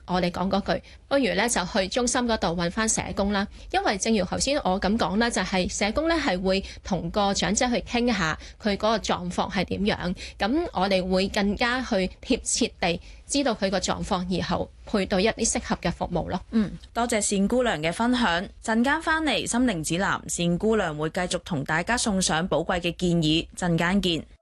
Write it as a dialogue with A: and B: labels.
A: 我哋講嗰句，不如咧就去中心嗰度揾翻社工啦。因為正如頭先我咁講啦，就係社工咧係會同個長者去傾下佢嗰個狀況係點樣，咁我哋會更加去貼切地知道佢個狀況，然後配對一啲適合嘅服務咯。
B: 多謝單姑娘嘅分享。陣間翻嚟心靈指南，單姑娘會繼續同大家送上寶貴嘅建議。陣間見。